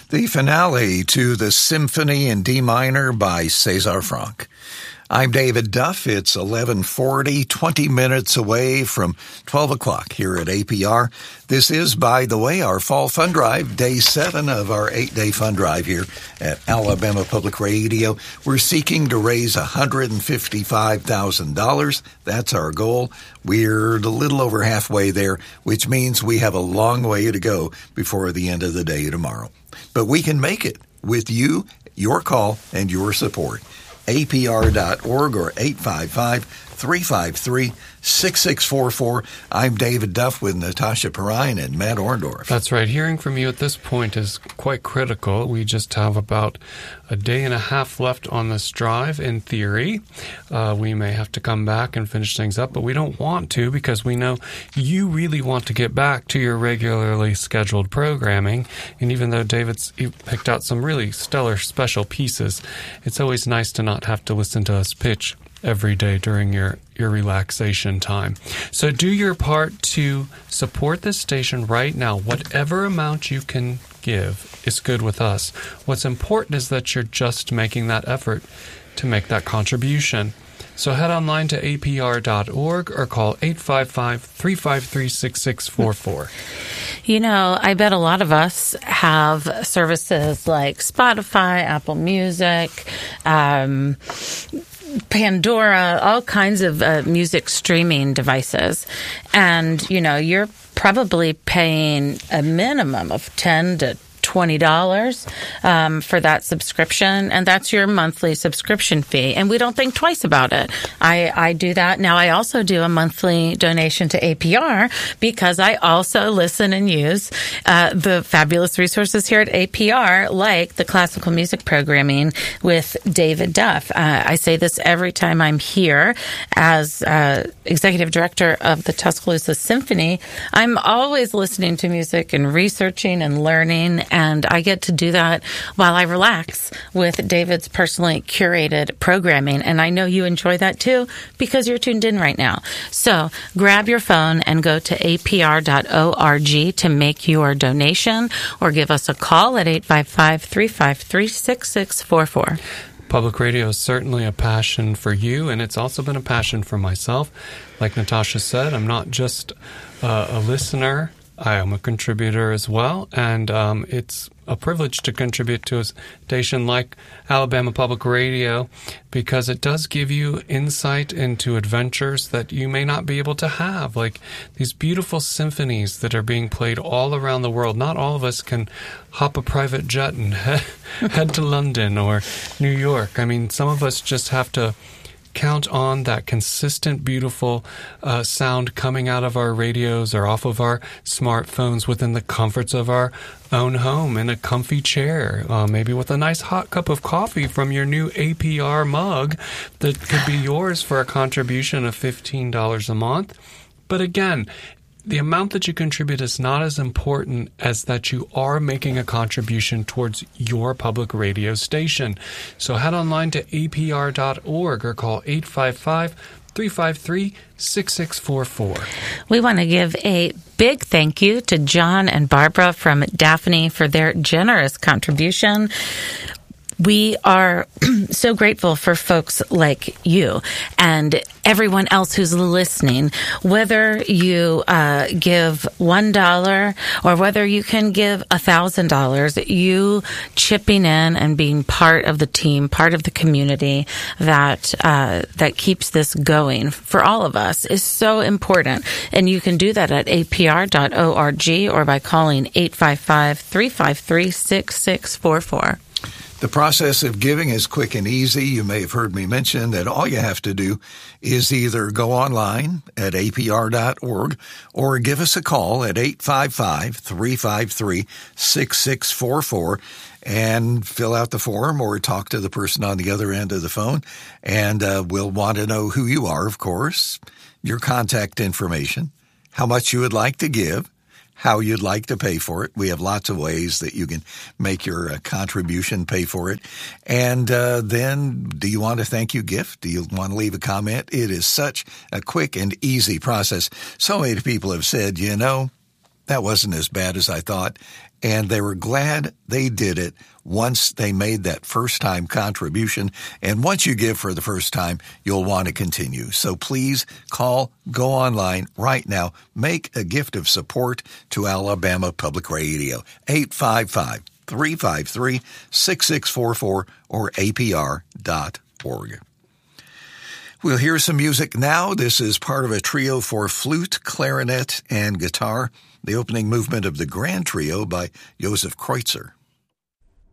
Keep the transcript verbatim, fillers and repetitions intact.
the finale to the Symphony in D minor by César Franck. I'm David Duff. It's eleven forty, twenty minutes away from twelve o'clock here at A P R. This is, by the way, our Fall Fund Drive, day seven of our eight-day fund drive here at Alabama Public Radio. We're seeking to raise one hundred fifty-five thousand dollars. That's our goal. We're a little over halfway there, which means we have a long way to go before the end of the day tomorrow. But we can make it with you, your call, and your support. A P R dot org or eight five five, three five three, six six four four. I'm David Duff with Natasha Perrine and Matt Orndorff. That's right. Hearing from you at this point is quite critical. We just have about a day and a half left on this drive, in theory. Uh, we may have to come back and finish things up, but we don't want to because we know you really want to get back to your regularly scheduled programming. And even though David's picked out some really stellar special pieces, it's always nice to not have to listen to us pitch every day during your, your relaxation time. So do your part to support this station right now. Whatever amount you can give is good with us. What's important is that you're just making that effort to make that contribution. So head online to A P R dot org or call eight five five, three five three, six six four four. You know, I bet a lot of us have services like Spotify, Apple Music, um, Pandora, all kinds of uh, music streaming devices. And, you know, you're probably paying a minimum of ten to twenty dollars um, for that subscription, and that's your monthly subscription fee. And we don't think twice about it. I, I do that. Now, I also do a monthly donation to A P R because I also listen and use uh, the fabulous resources here at A P R, like the classical music programming with David Duff. Uh, I say this every time I'm here as uh, executive director of the Tuscaloosa Symphony. I'm always listening to music and researching and learning, and I get to do that while I relax with David's personally curated programming. And I know you enjoy that too because you're tuned in right now. So grab your phone and go to A P R dot org to make your donation, or give us a call at eight five five, three five three, six six four four. Public radio is certainly a passion for you, and it's also been a passion for myself. Like Natasha said, I'm not just uh, a listener. I am a contributor as well, and um, it's a privilege to contribute to a station like Alabama Public Radio because it does give you insight into adventures that you may not be able to have, like these beautiful symphonies that are being played all around the world. Not all of us can hop a private jet and head, head to London or New York. I mean, some of us just have to count on that consistent, beautiful uh, sound coming out of our radios or off of our smartphones within the comforts of our own home in a comfy chair, uh, maybe with a nice hot cup of coffee from your new A P R mug that could be yours for a contribution of fifteen dollars a month. But again, the amount that you contribute is not as important as that you are making a contribution towards your public radio station. So head online to A P R dot org or call eight five five, three five three, six six four four. We want to give a big thank you to John and Barbara from Daphne for their generous contribution. We are so grateful for folks like you and everyone else who's listening, whether you uh, give one dollar or whether you can give one thousand dollars, you chipping in and being part of the team, part of the community that uh, that keeps this going for all of us is so important. And you can do that at A P R dot org or by calling eight five five, three five three, six six four four. The process of giving is quick and easy. You may have heard me mention that all you have to do is either go online at A P R dot org or give us a call at eight five five, three five three, six six four four and fill out the form or talk to the person on the other end of the phone. And uh, we'll want to know who you are, of course, your contact information, how much you would like to give, how you'd like to pay for it. We have lots of ways that you can make your uh, contribution pay for it. And uh, then, do you want a thank you gift? Do you want to leave a comment? It is such a quick and easy process. So many people have said, you know, that wasn't as bad as I thought. And they were glad they did it once they made that first-time contribution. And once you give for the first time, you'll want to continue. So please call, go online right now, make a gift of support to Alabama Public Radio, eight five five, three five three, six six four four or A P R dot org. We'll hear some music now. This is part of a trio for flute, clarinet, and guitar, the opening movement of the Grand Trio by Joseph Kreutzer.